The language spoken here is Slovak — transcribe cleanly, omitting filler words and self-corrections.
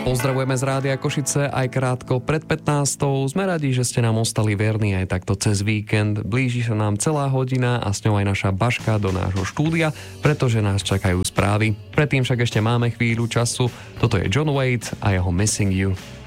Pozdravujeme z Rádia Košice aj krátko pred 15. Sme radi, že ste nám ostali verní aj takto cez víkend. Blíži sa nám celá hodina a s ňou aj naša baška do nášho štúdia, pretože nás čakajú správy. Predtým však ešte máme chvíľu času. Toto je John Waite a jeho Missing You.